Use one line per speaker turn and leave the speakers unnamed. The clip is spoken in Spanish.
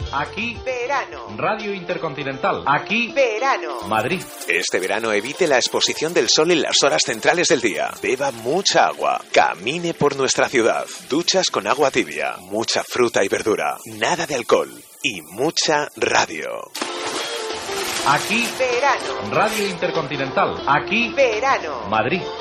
Aquí
verano.
Radio Intercontinental. Aquí
Verano.
Madrid.
Este verano evite la exposición del sol en las horas centrales del día. Beba mucha agua. Camine por nuestra ciudad. Duchas con agua tibia. Mucha fruta y verdura. Nada de alcohol. Y mucha radio.
Aquí
Verano.
Radio Intercontinental. Aquí
Verano.
Madrid.